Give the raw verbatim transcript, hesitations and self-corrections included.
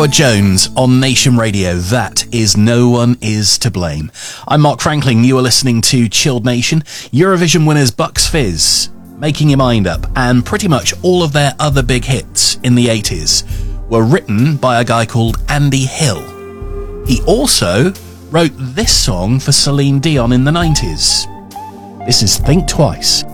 Howard Jones on Nation Radio. That is No One Is to Blame. I'm Mark Franklin. You are listening to Chilled Nation. Eurovision winners Bucks Fizz, Making Your Mind Up, and pretty much all of their other big hits in the eighties were written by a guy called Andy Hill. He also wrote this song for Celine Dion in the nineties. This is Think Twice.